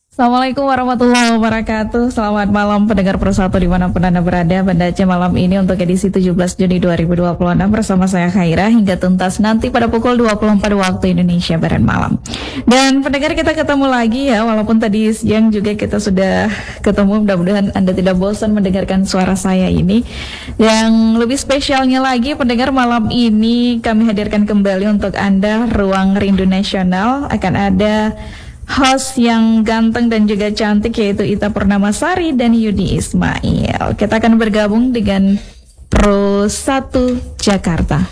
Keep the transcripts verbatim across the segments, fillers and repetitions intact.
Assalamualaikum warahmatullahi wabarakatuh. Selamat malam pendengar Persatu dimanapun Anda berada. Banda Aceh malam ini untuk edisi tujuh belas Juni dua ribu dua puluh enam bersama saya Khaira hingga tuntas nanti pada pukul dua puluh empat waktu Indonesia Barat malam. Dan pendengar, kita ketemu lagi ya, walaupun tadi siang juga kita sudah ketemu. Mudah-mudahan Anda tidak bosan mendengarkan suara saya ini. Yang lebih spesialnya lagi pendengar, malam ini kami hadirkan kembali untuk Anda Ruang Rindu Nasional. Akan ada host yang ganteng dan juga cantik, yaitu Ita Purnamasari dan Yudi Ismail. Kita akan bergabung dengan Pro satu Jakarta.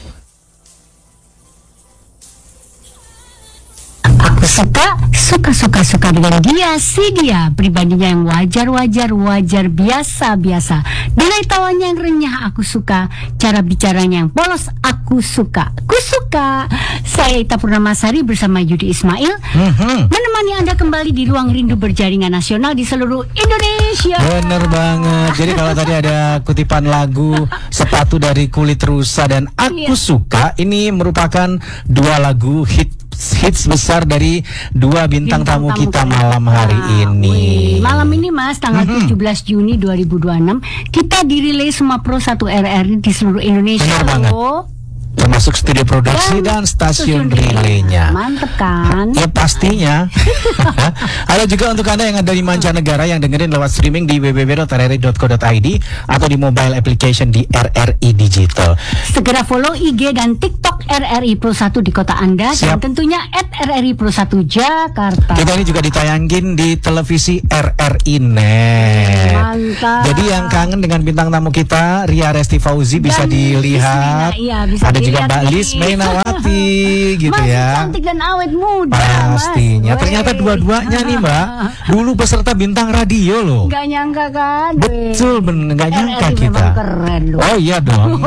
Aku suka, suka-suka-suka dengan dia, si dia. Pribadinya yang wajar-wajar, wajar biasa-biasa. Nilai tawanya yang renyah, aku suka. Cara bicaranya yang polos, aku suka. Aku suka. Saya Ita Purnamasari bersama Yudi Ismail mm-hmm. menemani Anda kembali di Ruang Rindu Berjaringan Nasional di seluruh Indonesia. Bener banget. Jadi kalau tadi ada kutipan lagu Sepatu dari Kulit Rusa dan Aku yeah. Suka, ini merupakan dua lagu hit hits besar dari dua bintang, bintang tamu, tamu kita malam hari ah, ini. Wih. Malam ini Mas, tanggal mm-hmm. tujuh belas Juni dua ribu dua puluh enam, kita dirilai semua Pro satu R R I di seluruh Indonesia. Benar banget. Termasuk studio produksi dan, dan stasiun relaynya. Mantep kan? Ya pastinya. Ada juga untuk Anda yang ada di mancanegara yang dengerin lewat streaming di w w w dot r r i dot co dot i d atau di mobile application di R R I Digital. Segera follow I G dan TikTok R R I Pro satu di kota Anda. Siap. Dan tentunya at R R I Pro satu Jakarta. Kita ini juga ditayangin di televisi R R I Net. Mantap. Jadi yang kangen dengan bintang tamu kita Ria Resti Fauzi bisa dan dilihat. Iya, bisa ada dilihat juga Mbak Lis Mainawati gitu masih ya. Cantik dan awet muda. Pastinya. Mas. Ternyata dua-duanya nih Mbak dulu peserta bintang radio loh. Gak nyangka kan? Betul, bener gak nyangka R R I kita. Keren loh. Oh iya dong.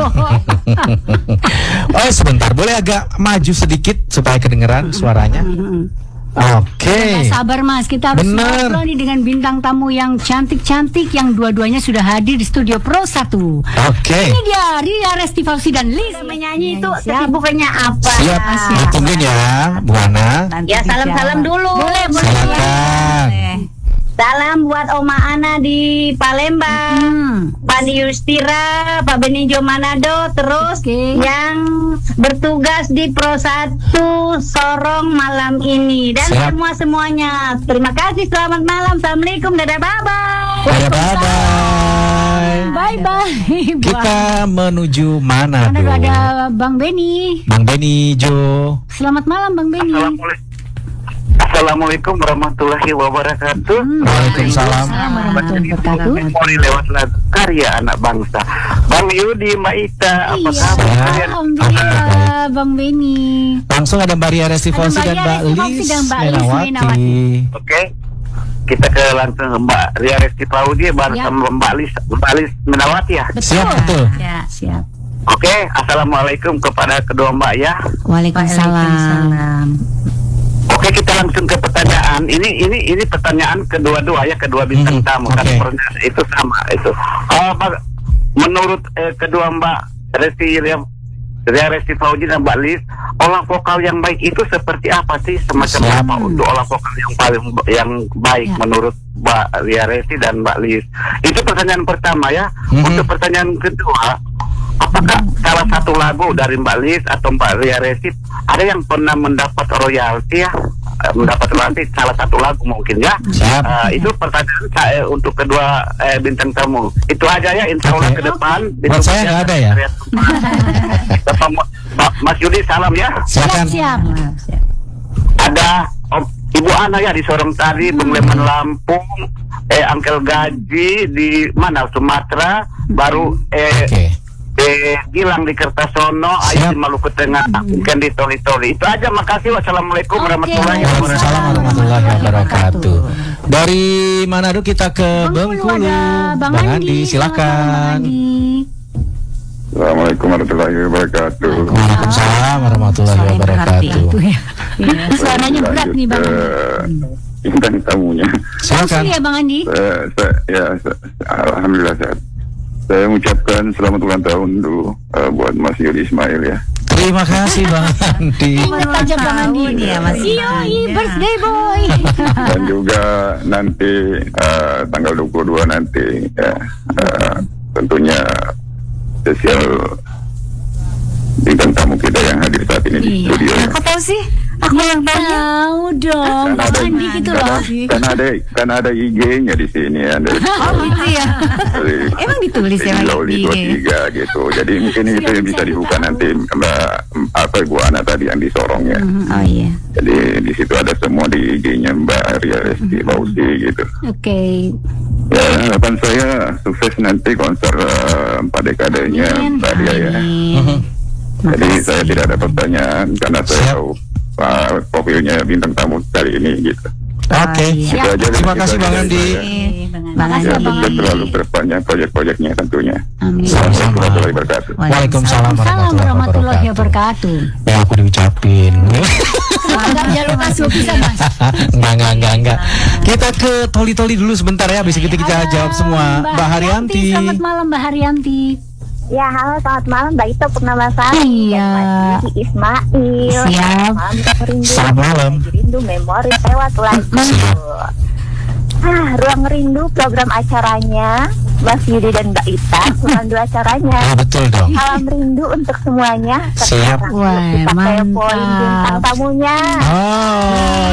Oh sebentar, boleh agak maju sedikit supaya kedengeran suaranya. Oke. Okay. Sabar Mas, kita harus ngobrol nih dengan bintang tamu yang cantik-cantik yang dua-duanya sudah hadir di studio Pro satu. Oke. Okay. Ini dia Ria Resti Fauzi dan Liz. Menyanyi itu kesibukannya apa? Siap, ya? Ditungguin ya, Bu Ana. Ya salam-salam dulu. Boleh, boleh. Silakan. Salam buat Oma Ana di Palembang, hmm. Pak Yustira, Pak Benijo Manado, terus okay. yang bertugas di Pro satu Sorong malam ini dan Siap. semua semuanya. Terima kasih, selamat malam, assalamualaikum, dadah, bye bye. Dadah, bye bye. Bye bye. Kita menuju mana tuh? Ada Bang Beni. Bang Beni Jo. Selamat malam Bang Beni. Assalamualaikum. Assalamualaikum warahmatullahi wabarakatuh. Hmm, Waalaikumsalam warahmatullahi wabarakatuh. Memori lewat lagu karya anak bangsa. Bang Yudi, Mbak Ita, apa iya, kabar? Alhamdulillah, Bang Beni. Langsung ada Mbak Ria Resti Fauzi dan Mbak Lis Mainawati. Oke, kita ke langsung Mbak Ria Resti Fauzi bersama ya. Mbak Lis, Mbak Lis Mainawati ya. Betul. Siap betul. Ya, siap. Oke, assalamualaikum kepada kedua Mbak ya. Waalaikumsalam. Oke, kita langsung ke pertanyaan. Ini ini ini pertanyaan kedua-dua ya, kedua bintang hmm, tamu okay. kan itu sama itu. Uh, menurut eh, kedua Mbak Resti Ria Resti Fauzi dan Mbak Lis, olah vokal yang baik itu seperti apa sih? Semacam Siap. apa untuk olah vokal yang paling yang baik ya. menurut Mbak Ria Resti dan Mbak Lis? Itu pertanyaan pertama ya. Hmm. Untuk pertanyaan kedua, apakah salah satu lagu dari Mbak Lis atau Mbak Ria Resti ada yang pernah mendapat royalti ya? Mendapat royalti salah satu lagu mungkin ya? Uh, itu pertanyaan saya untuk kedua eh, bintang tamu. Itu aja ya, insya Allah okay. ke depan. Buat saya nggak ada ya? Mas Yudi salam ya. Silakan. Siap. Siap. Ada oh, Ibu Ana ya di Sorong tadi, hmm. Bengleman Lampung, eh Angkel Gaji di mana Sumatera, baru eh okay. Eh, Gilang di Kertasono, Ayu di Maluku Tengah, mungkin di Toli-Toli. Itu aja, makasih. Wassalamualaikum okay. warahmatullahi wabarakatuh. warahmatullahi wabarakatuh. Dari Manado kita ke Bengkulu. Bang, Bang Andi, silakan. Assalamualaikum warahmatullahi wabarakatuh. Waalaikumsalam warahmatullahi wabarakatuh. Ya, suaranya berat nih Bang Andi. Bintang tamunya. Silakan. Ya Bang Andi. Uh, saya, ya, saya, alhamdulillah sehat. Saya mengucapkan selamat ulang tahun dulu uh, buat Mas Yudi Ismail ya. Terima kasih Bang Andi. Ingat aja Bang Andi tahun ya, Mas. Yoi, birthday boy. Dan juga nanti eh, tanggal dua puluh dua nanti ya, eh, tentunya spesial bintang tamu kita yang hadir saat ini di Iya. studio. Nah, kok tahu sih? Aku yang tanya. Tahu dong, Kan Bang ada, Andi gitu loh. kan ada kan ada I G-nya di sini, ada Oh gitu ya. dari Emang ditulis ya Lady lagi Lowly di I dua G? puluh tiga gitu. Jadi mungkin itu yang bisa dibuka nanti Mbak apa Bu Ana tadi yang disorong ya. Oh iya. Jadi di situ ada semua di I G-nya Mbak Ria Resti Fauzi gitu. Oke. Ya, harapan saya sukses nanti konser uh, empat dekadenya Mbak Ria ya. Amin. Jadi Makasih. saya tidak ada pertanyaan karena saya Siap. tahu uh, profilnya bintang tamu kali ini gitu. Oke. Oh, iya. Itu aja dari Terima kita kasih Bang dari Andi. saya. Bang Makasih Ya, ya, Bang sukses Andi. selalu berbanyak proyek-proyeknya tentunya. Amin. Sama-sama. Warahmatullahi wabarakatuh. Waalaikumsalam Salam warahmatullahi wabarakatuh. Ya aku diucapin. Agak jalur masuk bisa Mas. Enggak, enggak, enggak, enggak. Kita ke Toli-Toli dulu sebentar ya, habis itu kita jawab semua. Mbak Haryanti. Selamat malam Mbak Haryanti. Ya, halo, selamat malam Mbak Ito Purnamasari. Iya. Dan Mas Yudi Ismail. Siap. Malam Rindu. Selamat malam. Rindu memori lewat lagu. Ah, Ruang Rindu program acaranya Mas Yudi dan Mbak Ita. Bukan dua acaranya. Ah, betul dong. Salam rindu untuk semuanya. Siap. Sekarang Wah, kita mantap. telepon bintang tamunya. Oh,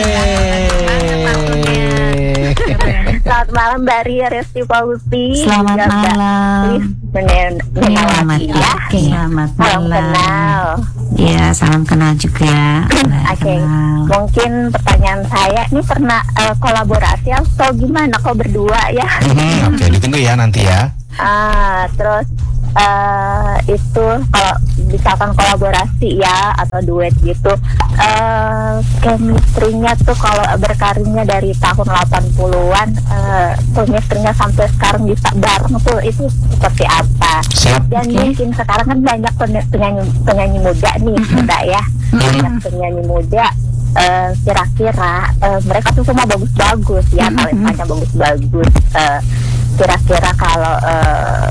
yeay. Selamat malam Mbak Ria Resti Fauzi. Selamat Juga Mbak malam. Lis Men- Selamat Menawati ya. Oke. Selamat Salam malam. kenal. Ya, salam kenal juga. Oke, mungkin pertanyaan saya ini pernah eh, kolaborasi atau gimana kok berdua ya? Mhm, Oke, ditunggu ya nanti ya. Ah, terus eh itu kalau misalkan kolaborasi ya atau duet gitu, eh chemistry-nya tuh kalau berkarirnya dari tahun delapan puluhan, eh chemistry-nya sampai sekarang bisa bareng tuh itu seperti apa? Siap. Dan mungkin sekarang kan banyak pen- penyanyi penyanyi muda nih, muda ya, banyak penyanyi muda. eh, kira-kira eh, mereka tuh semua bagus-bagus ya, talentanya bagus-bagus. Eh, kira-kira kalau eh,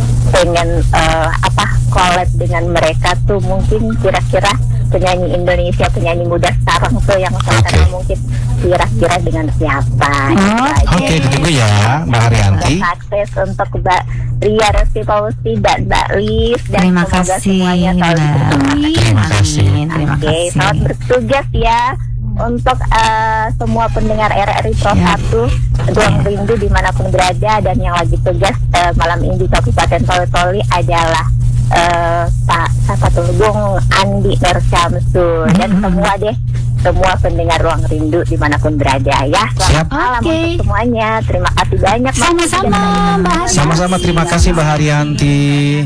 pengen eh, apa collab dengan mereka tuh mungkin kira-kira penyanyi Indonesia, penyanyi muda sekarang tuh yang saya Oke. kenal mungkin kira-kira dengan siapa? Itu aja. Oke, ditunggu ya, Mbak Haryanti. Sukses untuk Mbak Ria Resti Fauzi dan Mbak Lis dan Terima semoga kasih, semuanya selalu Mbak. bersemangat. Terima kasih. Amin, Terima Oke, kasih. selamat bertugas ya untuk eh, semua pendengar R R I Pro Ya. satu Ruang Rindu dimanapun berada, dan yang lagi tugas eh, malam ini di Kabupaten Toli-Toli adalah eh, Pak siapa tuh Bung Andi Nur Syamsul dan semua deh semua pendengar Ruang Rindu dimanapun berada ya. Selamat Siap. malam Oke. untuk semuanya. Terima kasih banyak. Mas. Sama-sama Mbak Haryanti. Sama-sama, terima kasih Mbak Haryanti.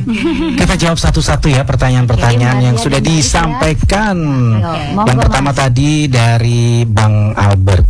Kita jawab satu-satu ya pertanyaan-pertanyaan yang sudah disampaikan. Monggo, Yang pertama Mas. tadi dari Bang Albert.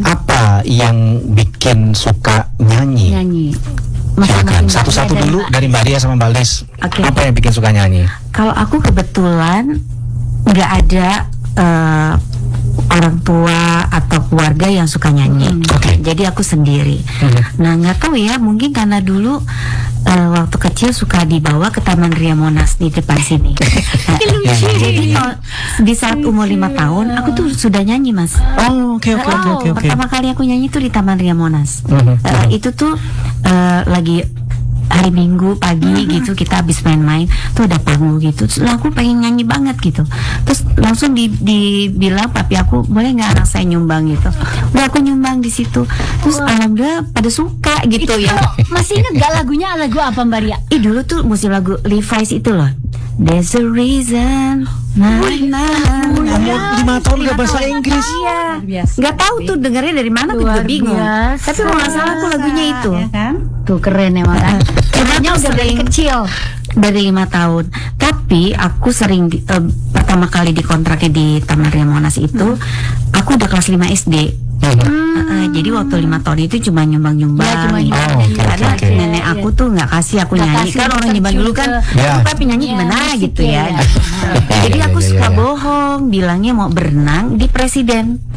Apa yang bikin suka nyanyi? Nyanyi. Silakan, Masing-masing satu-satu Mbak Ria dan dulu Mbak. dari Mbak Ria sama Mbak Lis. Oke. Apa yang bikin suka nyanyi? Kalau aku kebetulan nggak ada eh, orang tua atau keluarga yang suka nyanyi. Oke. Jadi aku sendiri. Nah, nggak tahu ya, mungkin karena dulu eh, waktu kecil suka dibawa ke Taman Ria Monas di depan sini. Nah, jadi kalau di saat umur lima tahun aku tuh sudah nyanyi, Mas. Oh, oke oke oke oke oke. Pertama kali aku nyanyi tuh di Taman Ria Monas. Mhm. Eh, itu tuh eh, lagi hari Minggu pagi gitu, kita habis main-main tuh ada panggung gitu, terus aku pengen nyanyi banget gitu, terus langsung di, dibilang papi aku, boleh nggak anak saya nyumbang gitu. Udah aku nyumbang di situ, terus alhamdulillah pada suka gitu ya. Masih ingat gak lagunya, lagu apa Mbak Ria? Ih, dulu tuh musik lagu Levi's itu loh, There's a reason. Nah, nah, Umur lima tahun udah bahasa Inggris. iya. Nggak tahu tuh dengarnya dari mana tuh, juga bingung. biasa. Tapi kalau nggak salah tuh lagunya itu. Ya kan? Tuh keren emang kan. Lagunya udah dari sering- kecil. Dari lima tahun. Tapi aku sering di- eh, pertama kali dikontraknya di Taman Ria Monas itu, aku udah kelas lima S D. Eh, eh, jadi waktu lima tahun itu cuma nyumbang-nyumbang. Ya, cuma gitu. nyumbang. Oh, oke, Karena oke, oke. nenek aku tuh nggak kasih aku Nggak nyanyi. kasih Kan orang terjun zaman dulu kan, ke- Ya. "Lu, Papi nyanyi Ya, gimana musik gitu ya, ya." ya. Jadi Ya, aku ya, ya, suka ya. bohong, bilangnya mau berenang di Presiden.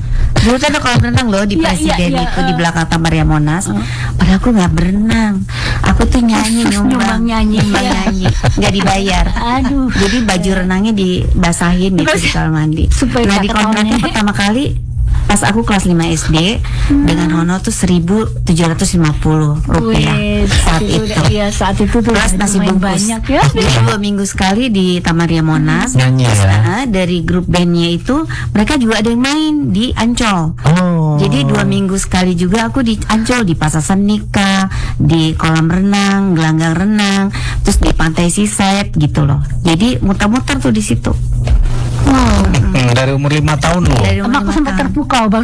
Dulu kan ada kolam renang loh di Iya, Presiden iya, iya, itu uh. di belakang Taman Maria Monas. Padahal aku nggak berenang. Aku tuh nyanyi nyumbang, Nyumbang nyanyi, nyumbang ya. nyanyi, nggak dibayar. Aduh. Jadi baju renangnya dibasahin gitu di kamar mandi. Supaya Nah tak di kontraknya ketahuan. pertama kali pas aku kelas lima S D dengan honor tuh seribu tujuh ratus lima puluh rupiah Wih, saat itu itu. udah- Iya, saat itu tuh Plus udah nasi lumayan bungkus. banyak ya. Jadi dua minggu sekali di Taman Maria Monas. Nyanyi ya. Nah, dari grup bandnya itu mereka juga ada yang main di Ancol. Oh. Jadi dua minggu sekali juga aku di Ancol, di Pasar Senika, di kolam renang, gelanggang renang, terus di pantai Seaside gitu loh. Jadi muter-muter tuh di situ. Hmm, dari umur lima tahun loh. Dari Sama aku umur sampai lima tahun. terpukau bang.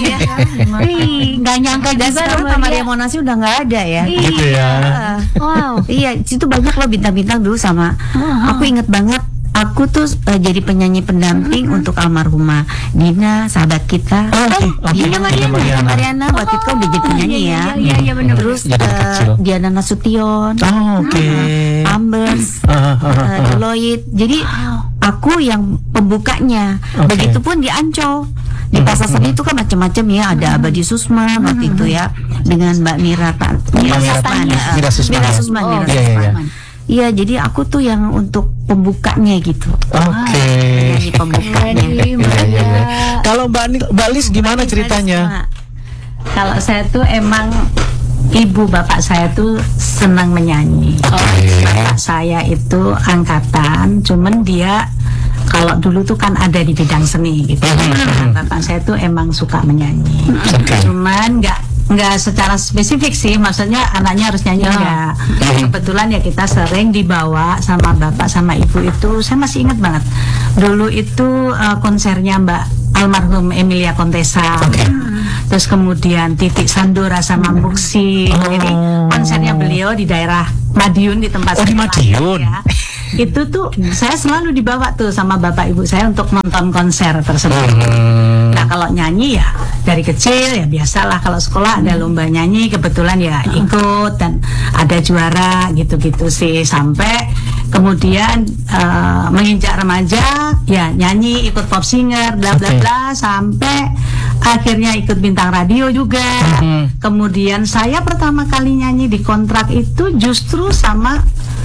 Ih, nggak nyangka Dan juga sekarang loh, Taman Maria. Maria Monas udah nggak ada ya. Gitu ya. Ah. Wow. Iya, situ banyak loh bintang-bintang dulu sama. Aku inget banget. Aku tuh eh, jadi penyanyi pendamping untuk almarhumah Dina, sahabat kita. Oh, oke, oke. Dina Dina Mariana, Mariana. Mariana waktu itu kan udah jadi penyanyi iya, ya. iya, iya, iya, bener. Terus Jadi eh, kecil. Diana Nasution, Oh, oke. Ambers, Ah, ah, ah, eh, ah. Deloitte. Jadi aku yang pembukanya. Oke. Begitupun di Ancol. Di Pasar Seni itu kan macam-macam ya, ada Abadi Susman waktu itu ya dengan Mbak Mira Tan, Mbak Mira Tan, Susman, ya. Mira Susman. Mira Susman, Oh, Mira iya, iya, iya. Susman. Iya, jadi aku tuh yang untuk pembukanya gitu. Oke. Penyanyi pembukanya. Jadi, Iya, iya, iya. Mbak. Kalau Mbak Ni- Mbak Lis gimana ceritanya? Kalau saya tuh emang ibu bapak saya tuh senang menyanyi. Oke. Bapak saya itu angkatan, cuman dia kalau dulu tuh kan ada di bidang seni gitu. Nah, bapak saya tuh emang suka menyanyi. Oke. Cuman nggak nggak secara spesifik sih, maksudnya anaknya harus nyanyi enggak. Kebetulan ya kita sering dibawa sama bapak sama ibu itu. Saya masih ingat banget. Dulu itu uh, konsernya Mbak almarhum Emilia Contessa. Terus kemudian Titik Sandora sama Muksi. Jadi konsernya beliau di daerah Madiun di tempat Oh, di saya Madiun. lahir ya. Itu tuh saya selalu dibawa tuh sama bapak ibu saya untuk nonton konser tersebut. Hmm. Nah kalau nyanyi ya dari kecil ya biasalah, kalau sekolah ada lomba nyanyi kebetulan ya ikut dan ada juara gitu-gitu sih, sampai kemudian eh, menginjak remaja ya nyanyi ikut pop singer bla bla Oke. bla sampai akhirnya ikut bintang radio juga. Mhm. Kemudian saya pertama kali nyanyi di kontrak itu justru sama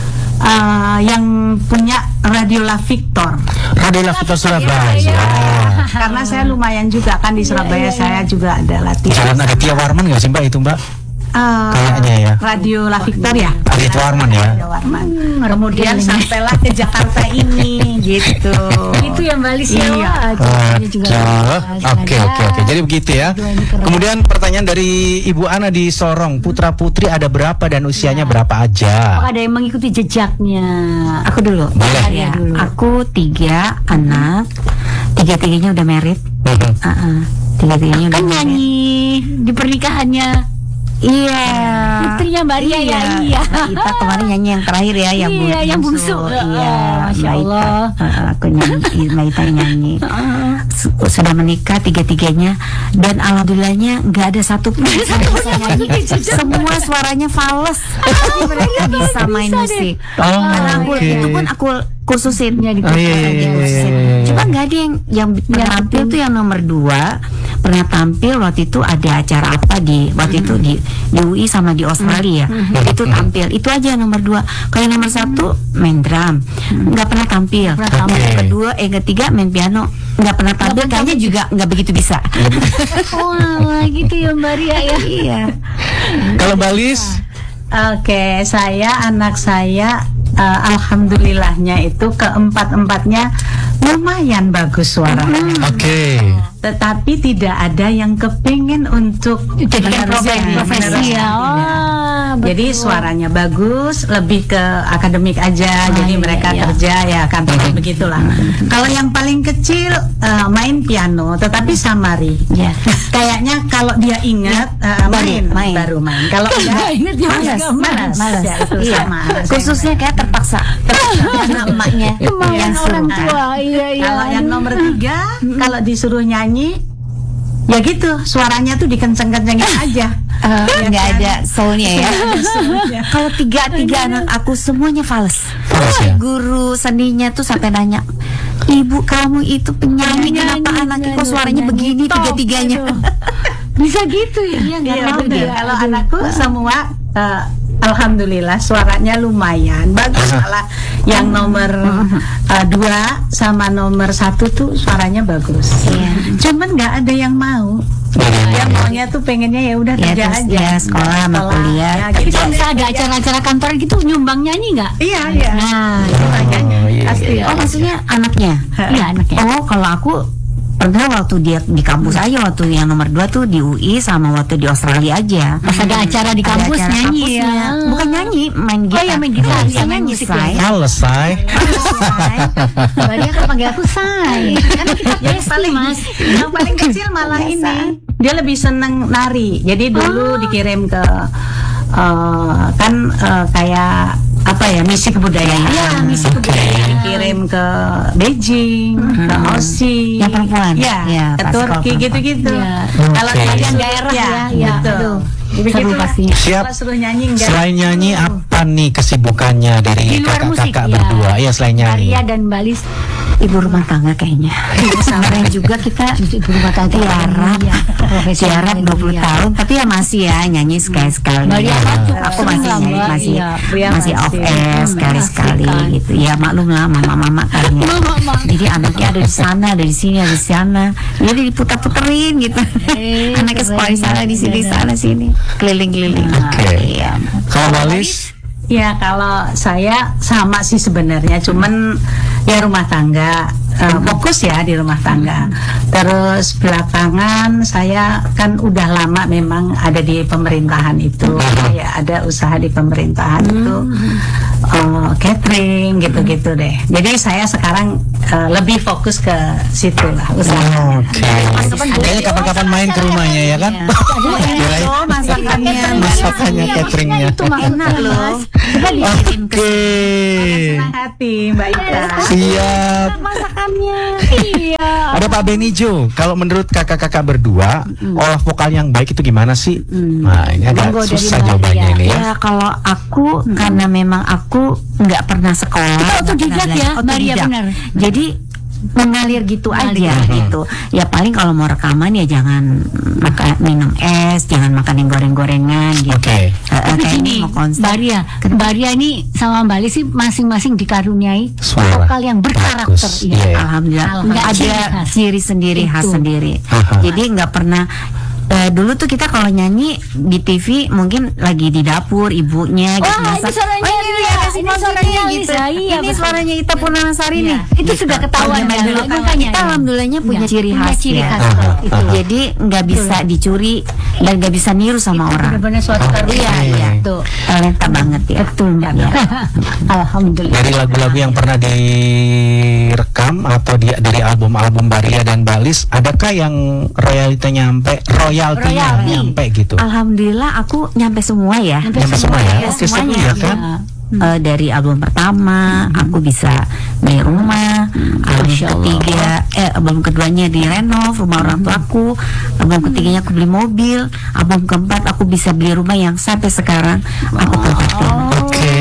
eh, yang punya Radio La Victor. Radio La Victor Surabaya. Karena saya lumayan juga kan di Surabaya, saya juga ada latihan. Jalan ada Tia Warman nggak sih Mbak itu Mbak? Eh, Kayaknya ya. Radio La Victor ya. Ada Tia Warman ya. Radio Warman. Kemudian sampailah ke Jakarta ini gitu. Itu yang Mbak Lis ya. Iya. Wah, ceritanya juga Waduh. luar Oke biasa. oke oke. Jadi begitu ya. Kemudian pertanyaan dari Ibu Ana di Sorong, putra putri ada berapa dan usianya berapa Oh, aja? ada yang mengikuti jejaknya. Aku dulu. Boleh. Ya, dulu. aku tiga anak, tiga-tiganya udah married. Mhm. Uh -uh. Tiga-tiganya udah Kan married. nyanyi di pernikahannya Iya. putrinya Mbak Ria ya. Iya. Mbak Ita kemarin nyanyi yang terakhir ya, yang Iya, yang bungsu. Iya, Masya Mbak Ita. Allah. Uh, aku nyanyi, Mbak Ita yang nyanyi. Su- Sudah menikah tiga-tiganya dan alhamdulillahnya nggak ada satu pun yang bisa nyanyi. Semua suaranya fals. Tapi mereka bisa main musik. Oh, Karena aku oke. itu pun aku kursusin ya di Oh, iya, iya, iya, kursusin. iya, iya. Cuma nggak ada yang yang pernah tampil tuh yang nomor dua. Pernah tampil waktu itu ada acara apa di waktu itu di di U I sama di Australia. Itu tampil. Itu aja yang nomor dua. Kalau yang nomor satu main drum, nggak pernah tampil. tampil. Yang kedua, eh ketiga main piano, nggak pernah tampil. Kayaknya juga nggak begitu bisa. Wah, gitu ya Mbak Ria ya. Iya. Kalau Mbak Lis, Oke, saya anak saya eh, alhamdulillahnya itu keempat-empatnya lumayan bagus suaranya. oke. Tetapi tidak ada yang kepingin untuk Jadikan meneruskan, profesi meneruskan. ya. Tidak. Wah, Jadi betul. suaranya bagus, lebih ke akademik aja. Jadi iya, mereka iya. kerja ya kantor begitulah. Kalau yang paling kecil eh, main piano, tetapi samari. Ya. Kayaknya kalau dia ingat eh, main, main. baru main. Kalau enggak ingat dia malas, juga malas, Malas. Ya, itu Iya. sama anak saya. Khususnya kayak terpaksa. Terpaksa karena emaknya Kemauan yang orang suruh. tua. Iya, iya. Kalau yang nomor tiga, kalau disuruh nyanyi, ya gitu, suaranya tuh dikenceng-kencengin aja. Eh, nggak ada soulnya ya. Kalau tiga tiga anak aku semuanya fals. Fals ya? Guru seninya tuh sampai nanya, ibu kamu itu penyanyi, kenapa anaknya kok suaranya begini tiga-tiganya? Bisa gitu ya? Iya, nggak Iya, tahu benar. dia. Kalau anakku semua eh, alhamdulillah suaranya lumayan bagus. Malah yang nomor eh, dua sama nomor satu tuh suaranya bagus. Cuman nggak ada yang mau. Dia maunya tuh pengennya ya udah Ya, kerja terus aja. ya sekolah sama kuliah. Ya, Tapi gitu. kalau misalnya ada acara-acara kantoran gitu nyumbang nyanyi nggak? Iya, iya. Nah, Itu makanya Oh, iya, pasti. iya. Oh, maksudnya anaknya? iya anaknya. Oh, kalau aku pernah waktu dia di kampus aja, waktu yang nomor dua tuh di U I sama waktu di Australia aja. Pas ada acara di Ada kampus acara nyanyi kampusnya. ya. Bukan nyanyi, main gitar. Oh iya, main gitar. Bisa Iya, main nyanyi, musik say. ya. Selesai. Maria kan panggil aku Say. Kan kita Yang besti, paling Mas. yang paling kecil malah ini dia lebih seneng nari. Jadi dulu dikirim ke eh, kan eh, kayak apa ya misi kebudayaan. Iya, misi kebudayaan dikirim ke Beijing, ke Aussie. Yang perempuan? Ya, Ya, ke pasti kalau Turki perempuan. gitu-gitu. Iya. Kalau Oke. kalian Daerah ya, iya. gitu. Aduh, Jadi seru gitu lah. pastinya. Siap. Kalau suruh nyanyi enggak? Selain nyanyi apa nih kesibukannya dari Di luar musik kakak-kakak ya. berdua? Iya, selain nyanyi. Maria dan Balis Ibu rumah tangga kayaknya. Sampai juga kita ibu rumah tangga tiarap, Iya, profesional tiarap dua puluh iya. tahun, tapi ya masih ya nyanyi sekali-sekali. Maria Ya, kan cukup aku masih senang, nyanyi, Mbak. masih Iya, Pria masih off masih. air sekali-sekali asik kan. gitu. Ya maklum lah mama-mama kan ya. Mama-mama. Jadi anaknya ada di sana, ada di sini, ada di sana. Jadi diputar-puterin gitu. Eh, Anaknya sekolah di sana, di sini, di sana, sini, keliling-keliling. Oke. Iya. Kalau Balis? Ya kalau saya sama sih sebenarnya, cuman ya rumah tangga, eh, fokus ya di rumah tangga. Terus belakangan saya kan udah lama memang ada di pemerintahan itu, ya ada usaha di pemerintahan itu, eh, catering gitu-gitu deh. Jadi saya sekarang eh, lebih fokus ke situ lah usaha. Oke. Kayaknya kapan-kapan main ke rumahnya ya kan? Kirain Oh, masakannya, masakannya, cateringnya. Itu mah enak loh. Coba lihat Oke. Senang hati Mbak Ita. Siap. masakannya. Iya. Ada Pak Benijo. Kalau menurut kakak-kakak berdua, olah vokal yang baik itu gimana sih? Nah, ini agak Monggo dari susah Maria. jawabannya ini ya. Ya kalau aku karena memang aku nggak pernah sekolah, Kita nggak otodidak pernah ya, belajar. Maria, Otodidak. benar. Jadi mengalir gitu aja gitu. Ya paling kalau mau rekaman ya jangan makan minum es, jangan makan yang goreng-gorengan gitu. Oke. Eh, eh, Tapi kayak gini, ini mau konser. Maria, Maria ini sama Mbak Lis sih masing-masing dikaruniai Suara vokal yang berkarakter. bagus. Iya. Iya. Alhamdulillah Nggak ada ciri khas. ciri sendiri, khas Itu. sendiri. Aha. Jadi nggak pernah. eh, dulu tuh kita kalau nyanyi di T V mungkin lagi di dapur ibunya gitu. Wah, masak. ini suaranya Oh, ini dia, ya, ini ini suaranya gitu. Lisa, iya, Ini betul. suaranya Ita Purnamasari nih. Itu sudah ketahuan Zaman ya, dulu makanya kita ya. alhamdulillahnya punya Iya, ciri punya khas ciri ya. khas Aha, itu. aha. Jadi nggak bisa dicuri dan nggak bisa niru sama orang. Benar-benar suatu Oke. karunia. Iya, iya. Tuh. Talenta banget ya. Betul, Mbak. Ya. Alhamdulillah. Dari lagu-lagu yang pernah direkam atau di, dari album-album Maria dan Balis, adakah yang royaltinya nyampe, royaltinya Royalti. nyampe gitu? Alhamdulillah aku nyampe semua ya. Nyampe semua ya? Oke, semuanya. seru ya kan? Eh, dari album pertama aku bisa beli rumah, album ketiga eh album keduanya di renov rumah orang tuaku, album ketiganya aku beli mobil, album keempat aku bisa beli rumah yang sampai sekarang aku tempatin. Oke.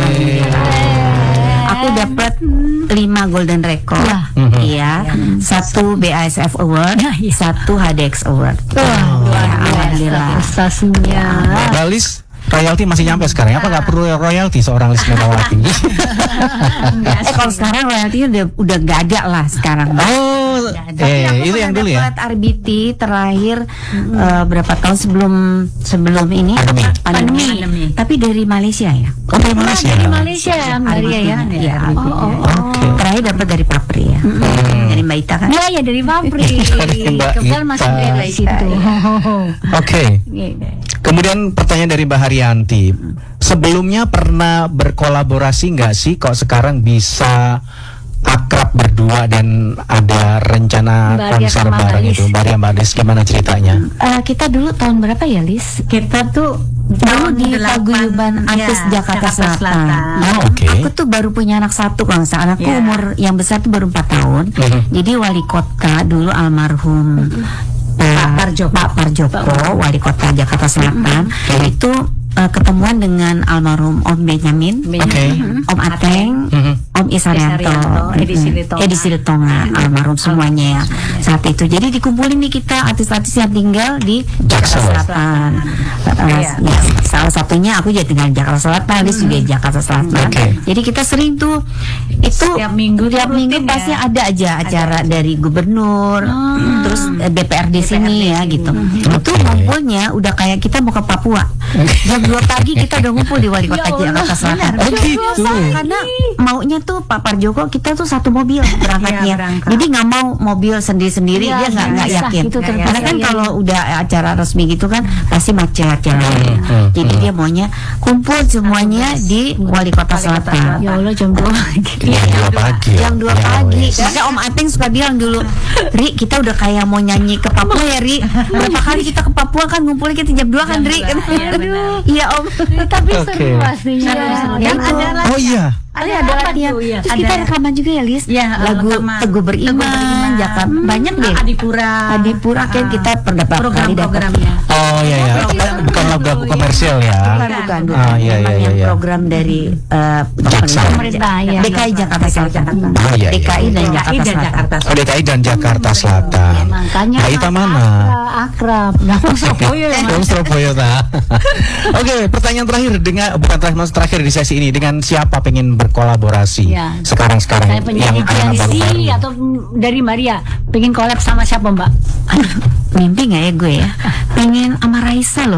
Aku dapat lima golden record, Wah. iya, satu B A S F Award, satu H D X Award. Wah, Ya, alhamdulillah. prestasinya. Balis, royalti masih nyampe sekarang? Apa nggak perlu royalti seorang Lis Memawati? Eh kalau sekarang royaltinya udah udah nggak ada lah sekarang. Oh, Tapi aku eh itu pernah yang dulu ya. dapat R B T terakhir eh, berapa tahun sebelum sebelum ini Pandemi. apa? pandemi. Pandemi. Tapi dari Malaysia ya. Oh, dari Malaysia. Dari Malaysia, Maria ya. Iya. Oh, oh, oh. Oke. Terakhir dapat dari Papri ya. Dari Mbak Ita kan. Ya, ya dari pabrik. Dari Mbak Kebetulan masih Ita. dari situ. Oke. Kemudian pertanyaan dari Mbak Haryanti. Sebelumnya pernah berkolaborasi nggak sih? Kok sekarang bisa akrab berdua dan ada rencana Maria konser sama bareng Balis. itu? Maria Balis, gimana ceritanya? Eh, kita dulu tahun berapa ya, Lis? Kita tuh Dulu tahun di delapan, Paguyuban ya, Artis Jakarta Selatan. Oh, oke. Aku tuh baru punya anak satu kalau nggak salah. Anakku Ya. umur yang besar tuh baru empat tahun. Mhm. Jadi wali kota dulu almarhum Pak Parjoko, Pak Parjoko, wali kota Jakarta Selatan, itu eh, ketemuan dengan almarhum Om Benyamin, Oke. Om Ateng, Mhm. Om Isarianto, Isarianto, Edi Silitonga. Edi Silitonga, almarhum semuanya ya saat itu. Jadi dikumpulin nih kita artis-artis yang tinggal di Jakarta Selatan. Uh, Iya. ya, salah satunya aku juga tinggal di Jakarta Selatan, dia juga di Jakarta Selatan. Oke. Jadi kita sering tuh itu Setiap minggu tiap rutin minggu ya? pasti ada aja acara dari gubernur, terus eh, D P R D sini ya gitu. Itu ngumpulnya udah kayak kita mau ke Papua. Jam dua pagi kita udah ngumpul di wali kota Jakarta Selatan. Oh gitu. Karena maunya tuh Pak Parjoko kita tuh satu mobil berangkatnya. Iya, berangkat. Jadi nggak mau mobil sendiri-sendiri, Iya, dia nggak nggak bisa, yakin. itu terpaksa. Karena kan kalau udah acara resmi gitu kan pasti macet jalan. hmm, Jadi dia maunya kumpul semuanya di wali kota Selatan. Ya Allah jam dua Jam dua pagi. Jam dua Ya pagi. wes. Makanya Om Ateng suka bilang dulu, Ri kita udah kayak mau nyanyi ke Papua ya Ri. Berapa kali kita ke Papua kan ngumpulnya kita jam dua kan Ri. Iya, benar. Iya Om. tapi Oke. seru pastinya. Seru-seru. Ya, Dan itu. ada Oh iya. Ada Ada ada apa latihan. tuh, ya? Terus kita Ada. rekaman juga ya Lis. Ya, Lagu rekaman. Teguh Beriman, Teguh Beriman. Jakarta. Banyak deh. Adipura. Adipura kan Ah. kita berapa kali dapat. Program-programnya. Oh iya ya. Bukan lagu-lagu komersial ya. Bukan, bukan, bukan. Ah, iya, Memang iya, yang iya. program dari eh, Jaksa. Pemerintah, ya. D K I Jakarta Selatan. Oh iya, iya. D K I dan D K I Jakarta dan Selatan. Jakarta Oh, D K I dan Jakarta Selatan. Makanya Mbak Ita mana? akrab. Nah, Surabaya ya. Oh, Surabaya ta. Oke, pertanyaan terakhir dengan bukan terakhir, maksud terakhir di sesi ini, dengan siapa pengen berkolaborasi Ya. sekarang-sekarang Saya penyanyi yang anak Pianisi baru-baru? atau dari Maria pengen collab sama siapa Mbak? Aduh, mimpi nggak ya gue ya? Pengen sama Raisa loh.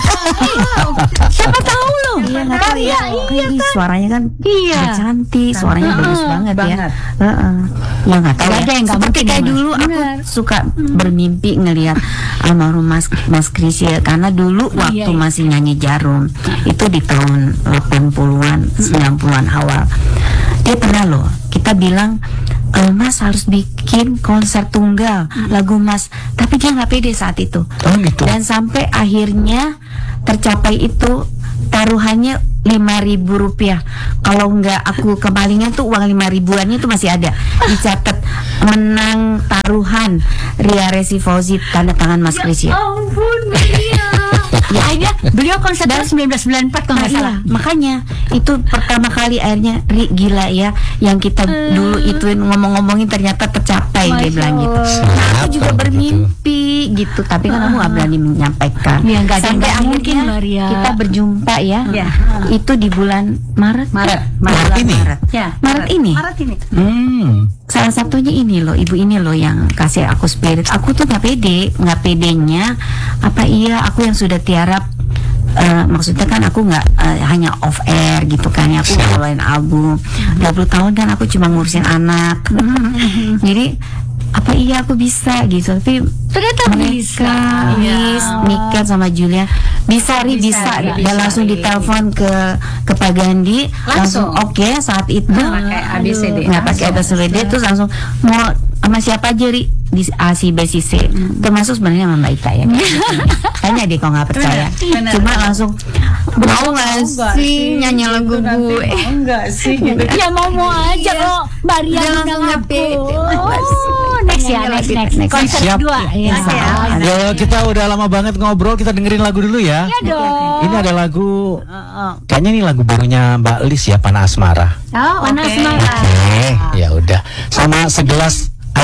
Siapa tahu loh. Iya nggak tahu ya. Iya, Ih, suaranya kan Iya. udah cantik, suaranya bagus banget, ya. banget. Heeh. Ya nggak tahu Nggak ya. ada yang nggak Seperti mungkin kayak ya, Mas. dulu aku Benar. suka bermimpi ngelihat almarhum Mas Mas Krisya karena dulu waktu iya. masih nyanyi Jarum itu di tahun delapan puluhan, sembilan puluhan awal. Dia pernah loh, kita bilang "Eh, Mas harus bikin konser tunggal lagu Mas, tapi dia nggak pede saat itu. Oh gitu. Dan sampai akhirnya tercapai itu taruhannya lima ribu rupiah. Kalau nggak aku kemalingan tuh uang lima ribuannya itu masih ada. Dicatat menang taruhan Ria Resi Fauzi tanda tangan Mas Krisya. Ampun Maria. Ya, akhirnya beliau konser tahun seribu sembilan ratus sembilan puluh empat kalau Nah, nggak iya, salah. makanya itu pertama kali akhirnya Ri gila ya yang kita dulu ituin ngomong-ngomongin ternyata tercapai dia Masya bilang gitu. Allah. Nah, aku Siapa juga gitu? bermimpi gitu, tapi kan aku nggak berani menyampaikan. Iya, nggak ada Sampai yang akhirnya mungkin, Maria. kita berjumpa ya. Iya. Itu di bulan Maret. Maret. Maret Bulan ini? Maret. Ya, Maret ini. Maret ini. Hmm. Salah satunya ini loh, ibu ini loh yang kasih aku spirit. Aku tuh nggak pede, nggak pedenya. Apa iya aku yang sudah tiarap. Uh, maksudnya kan aku nggak uh, hanya off air gitu kan ya, aku ngeluarin album dua puluh tahun kan aku cuma ngurusin anak. Jadi apa iya aku bisa gitu, tapi Ternyata mereka bisa. Nis, Mika sama Julia bisa Ri bisa, Bisa, Ri, dan bisa, langsung Ri. ditelepon ke ke Pak Gandhi langsung Langsung. oke saat itu Nggak pakai A B C D. nggak pakai A B C D terus langsung mau sama siapa aja Ri di A C B C C termasuk sebenarnya sama Mbak Ita ya. Tanya deh kalau nggak percaya. Benar, Cuma benar. langsung mau nggak sih nyanyi lagu gue. Enggak sih gitu. Ya mau mau aja kok Maria Jangan undang ngerti. aku. Oh, next ya, next next. Next. Konser Siap. kedua. Ya. Oke, ya. Ya, kita udah lama banget ngobrol, kita dengerin lagu dulu ya. Ya dong. Ini ada lagu, kayaknya ini lagu barunya Mbak Lis ya, Panah Asmara. Oh, Panas Oke. Mara. Oke, ya udah. Sama segelas